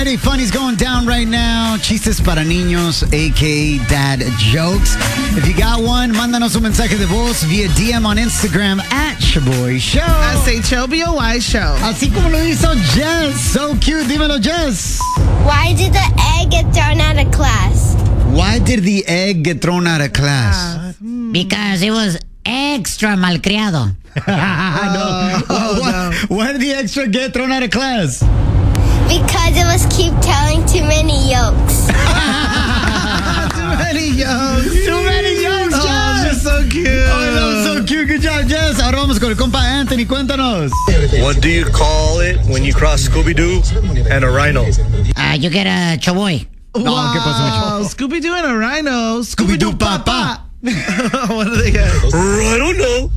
Any funnies going down right now. Chistes para niños, a.k.a. dad jokes. If you got one, mándanos un mensaje de voz via DM on Instagram at Shaboy Show. SHOBOY Show. Así como lo hizo Jess. So cute. Dímelo, Jess. Why did the egg get thrown out of class? Why did the egg get thrown out of class? Because it was extra malcriado. Why did the extra get thrown out of class? Because it was keep telling too many yolks. Too many yolks. Too many jokes, Oh, Jess. you're so cute. Oh, that was so cute. Good job, Jess. Ahora vamos con el compa Anthony. Cuéntanos. What do you call it when you cross Scooby-Doo and a rhino? You get a choboy. No, ¿qué pasó, Wow, Scooby-Doo and a rhino. Scooby-Doo Papa. What do they get? I don't know.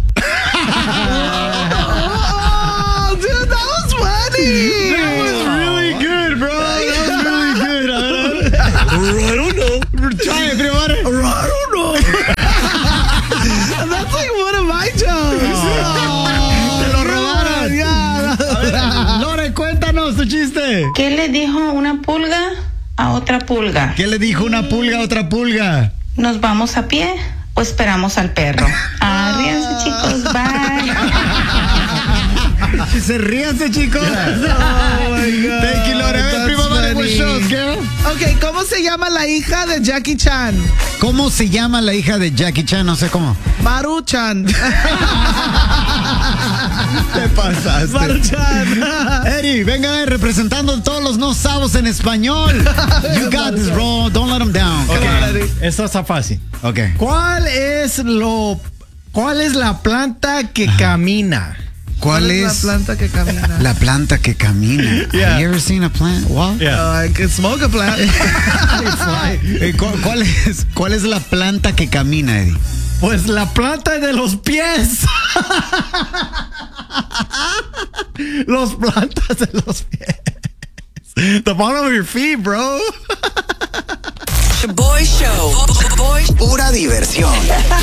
Oh, dude, that was funny. That was really good, bro. That was really good. I don't know. Try it, everybody. I don't know. That's like one of my jokes. Te lo robaron. Yeah. Lore, cuéntanos tu chiste. ¿Qué le dijo una pulga a otra pulga? ¿Qué le dijo una pulga a otra pulga? ¿Nos vamos a pie o esperamos al perro? Ríanse, chicos. Bye. Se ríanse, chicos. Oh my God. Thank you, Lore. A ver, That's primo, vale, what funny. shows, girl? Ok, ¿cómo se llama la hija de Jackie Chan? ¿Cómo se llama la hija de Jackie Chan? No sé cómo. Maru-chan. Te pasaste. Maru-chan. Eddie, venga, representando a todos los no sabos en español. You got this, bro. Don't let them down. Come on, Eddie. Esto está fácil. Okay. ¿Cuál es la planta que camina? ¿Cuál la es planta que camina? la planta que camina? Yeah. Have you ever seen a plant? What? Yeah. I can smoke a plant. ¿Cuál es la planta que camina, Eddie? Pues la planta de los pies. Los plantas de los pies. The bottom of your feet, bro. Shaboy Show. Pura diversión.